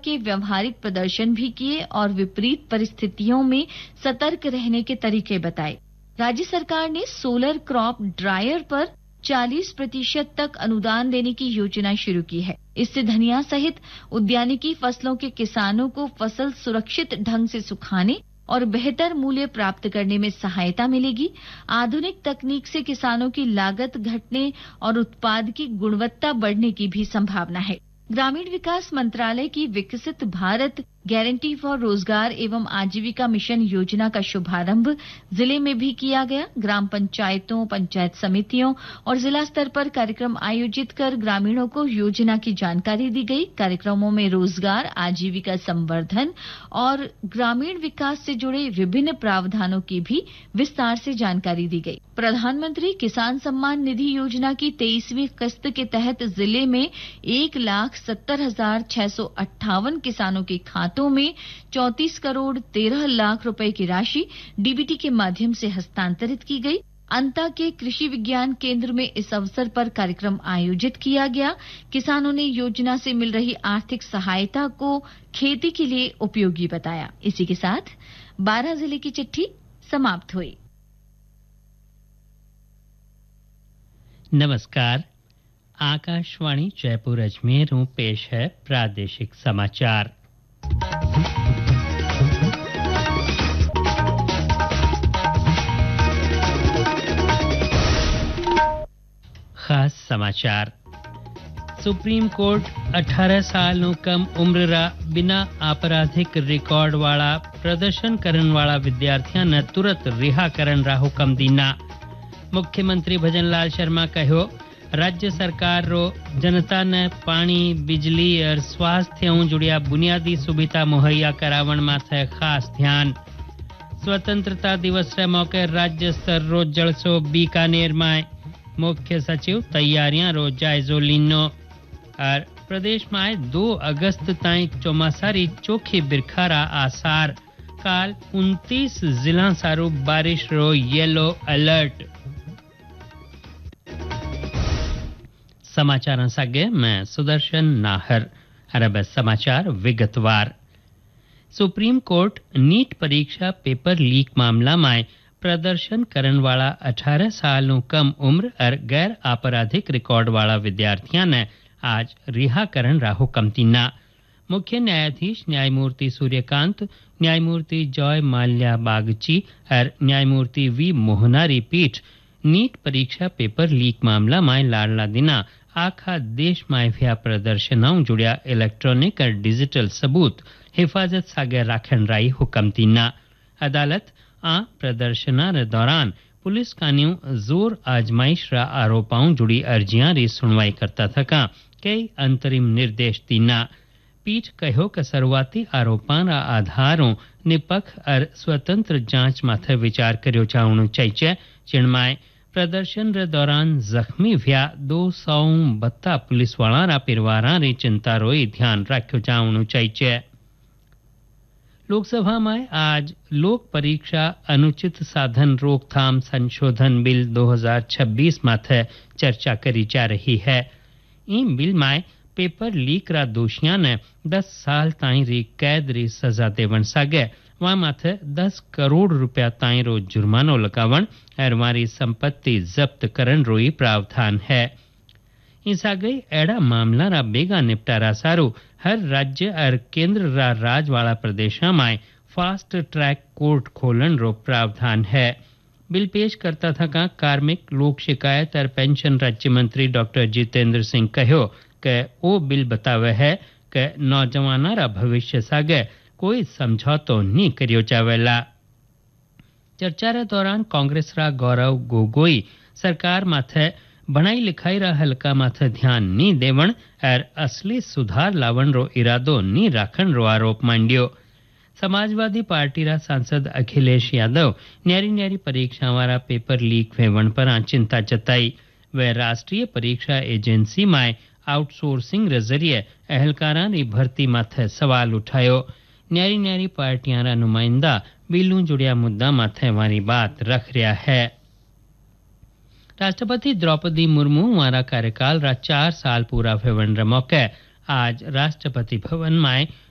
के व्यवहारिक प्रदर्शन भी किए और विपरीत परिस्थितियों में सतर्क रहने के तरीके बताए। राज्य सरकार ने सोलर क्रॉप ड्रायर पर 40% तक अनुदान देने की योजना शुरू की है। इससे धनिया सहित उद्यानिकी फसलों के किसानों को फसल सुरक्षित ढंग से सुखाने और बेहतर मूल्य प्राप्त करने में सहायता मिलेगी। आधुनिक तकनीक से किसानों की लागत घटने और उत्पाद की गुणवत्ता बढ़ने की भी संभावना है। ग्रामीण विकास मंत्रालय की विकसित भारत गारंटी फॉर रोजगार एवं आजीविका मिशन योजना का शुभारंभ जिले में भी किया गया। ग्राम पंचायतों, पंचायत समितियों और जिला स्तर पर कार्यक्रम आयोजित कर ग्रामीणों को योजना की जानकारी दी गई। कार्यक्रमों में रोजगार, आजीविका संवर्धन और ग्रामीण विकास से जुड़े विभिन्न प्रावधानों की भी विस्तार से जानकारी दी गई। प्रधानमंत्री किसान सम्मान निधि योजना की 23वीं किस्त के तहत जिले में 1,70,658 किसानों के खातों में 34 करोड़ 13 लाख रुपए की राशि डीबीटी के माध्यम से हस्तांतरित की गई। अंता के कृषि विज्ञान केंद्र में इस अवसर पर कार्यक्रम आयोजित किया गया। किसानों ने योजना से मिल रही आर्थिक सहायता को खेती के लिए उपयोगी बताया। इसी के साथ 12 जिले की चिट्ठी समाप्त हुई। नमस्कार, आकाशवाणी जयपुर अजमेर में पेश है प्रादेशिक समाचार। खास समाचार। सुप्रीम कोर्ट 18 सालों कम उम्र रा बिना आपराधिक रिकॉर्ड वाला प्रदर्शन करने वाला विद्यार्थियों ने तुरंत रिहा करन रा हुक्म दीना। मुख्यमंत्री भजनलाल शर्मा कहो, राज्य सरकार रो जनता ने पानी, बिजली और स्वास्थ्य जुड़िया बुनियादी सुविधा मुहैया करावण माथे खास ध्यान। स्वतंत्रता दिवस रे मौके राज्य स्तर रो जलसो बीकानेर में मुख्य सचिव तैयारियां रो जायजो लीनो। और प्रदेश में 2 अगस्त ताईं चौमासारी चोखी बिरखारा आसार। काल 29 जिला सारू बारिश रो येलो अलर्ट। समाचार सागे मैं सुदर्शन नाहर। अरब समाचार विगतवार। सुप्रीम कोर्ट नीट परीक्षा पेपर लीक मामला में प्रदर्शन करने वाला 18 सालों कम उम्र और गैर आपराधिक रिकॉर्ड वाला विद्यार्थियों ने आज रिहा करन रा हुक्म दीना। मुख्य न्यायाधीश न्यायमूर्ति सूर्यकांत, न्यायमूर्ति जॉय माल्या बागची और न्यायमूर्ति वी मोहनारी पीठ नीट परीक्षा पेपर लीक मामला में लाडला दिना आखा देश में व्या प्रदर्शनों जुड़िया इलेक्ट्रॉनिक और डिजिटल सबूत हिफाजत सागे राखन राई हुक्म दीना। अदालत आ प्रदर्शना दौरान पुलिस कान्यू जोर आजमाइश रा आरोपों जुड़ी अर्जियां री सुनवाई करता थका कई अंतरिम निर्देश दीना। पीठ कहो कि शुरुआती आरोपों रा आधारों निपक्ष और स्वतंत्र जांच माथे विचार करियो जावणो चाहिए। जिनमें प्रदर्शन रे दौरान जख्मी व्या 252 पुलिस वाला रा परिवारा री चिंता रोई ध्यान रखो जावणो चाहिए। लोकसभा में आज लोक परीक्षा अनुचित साधन रोकथाम संशोधन बिल 2026 माथे चर्चा करी जा रही है। इन बिल में पेपर लीक रा दोषियों ने 10 साल ताईं री कैद री सजा देवन सागे वहां माथे 10 करोड़ रुपया ताईं रो जुर्मानो लगावन और वारी संपत्ति जब्त करन रोई प्रावधान है। इसागई एड़ा मामला रा बेगा निपटारा सारू हर राज्य और केंद्र रा राज वाला प्रदेशों में फास्ट ट्रैक कोर्ट खोलन रो प्रावधान है। बिल पेश करता था का कार्मिक लोक शिकायत और पेंशन राज्य मंत्री डॉक्टर जितेंद्र सिंह कहो कि ओ बिल बतावे है कि नौजवाना रा भविष्य सागे कोई समझौतो नहीं करियो जावेला। चर्चा रे दौरान कांग्रेस रा गौरव गोगोई सरकार माथे बनाई लिखाई रा हल्का माथे ध्यान नी देवण और असली सुधार लावण रो इरादो नी राखण रो आरोप मांड्यो। समाजवादी पार्टी रा सांसद अखिलेश यादव न्यारी न्यारी परीक्षा वाला पेपर लीक वेवण पर चिंता जताई। वे राष्ट्रीय परीक्षा एजेंसी में आउटसोर्सिंग रे जरिए अहलकारां री भर्ती माथे सवाल उठायो। न्यारी न्यारी पार्टियां रा नुमाइंदा बिलू जुड़िया मुद्दा माथे वाली बात रख रहा है। राष्ट्रपति द्रौपदी मुर्मू वारा कार्यकाल रा 4 साल पूरा होवन रे मौके आज राष्ट्रपति भवन में